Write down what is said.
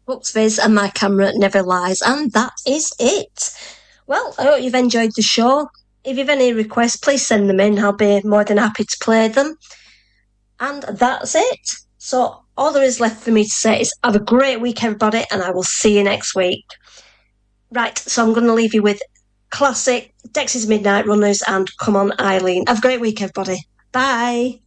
Books Viz and my camera never lies, and that is it. Well, I hope you've enjoyed the show. If you've any requests, please send them in. I'll be more than happy to play them. And that's it. So all there is left for me to say is have a great week, everybody, and I will see you next week. Right, so I'm going to leave you with classic Dexys Midnight Runners and Come On Eileen. Have a great week, everybody. Bye.